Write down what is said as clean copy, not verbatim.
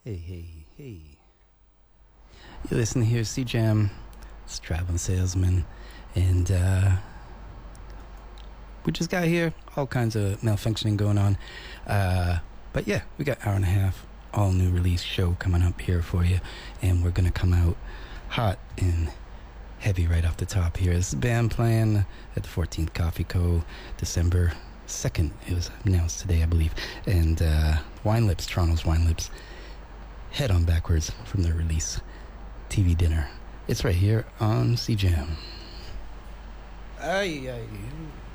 Hey. You listen here, C-Jam, Traveling Salesman, and we just got here, all kinds of malfunctioning going on. But yeah, we got hour and a half, all new release show coming up here for you, and we're going to come out hot and heavy right off the top here. This is the band playing at the 14th Coffee Co. December 2nd. It was announced today, I believe. And Wine Lips, Toronto's Wine Lips, head on backwards from their release, TV Dinner. It's right here on C-Jam. Aye.